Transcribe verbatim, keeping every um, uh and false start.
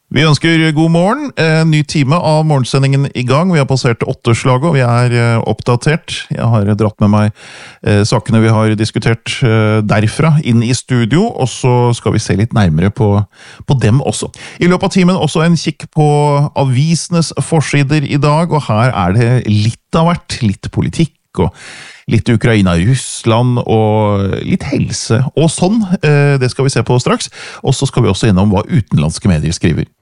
Vi ønsker god morgen, en ny time av morgensendingen i gang. Vi har passert åtteslaget, og vi er oppdatert. Jeg har dratt med meg eh, sakene vi har diskutert eh, derfra inn i studio, og så skal vi se litt nærmere på, på dem også. I løpet av timen også en kikk på avisenes forsider i dag, og her er det litt av hvert, litt politikk og litt Ukraina, Russland og litt helse og sånn. Det skal vi se på straks. Og så skal vi også innom hva utenlandske medier skriver.